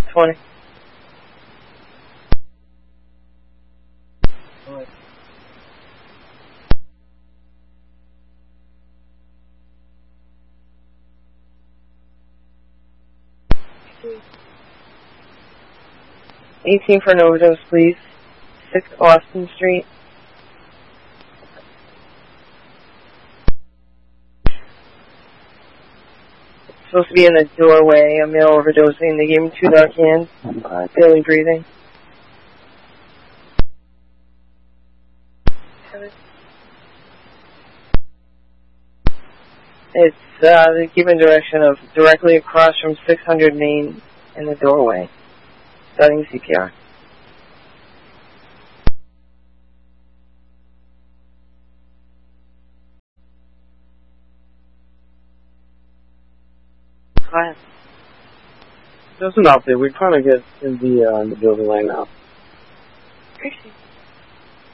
20. $18 for an overdose, please. 6 Austin Street. It's supposed to be in the doorway, a male overdosing. They gave him 2 Narcan, daily breathing. It's the given direction of directly across from 600 Main in the doorway. Starting CPR. Hi. Just an update. We're trying to get in the building right now.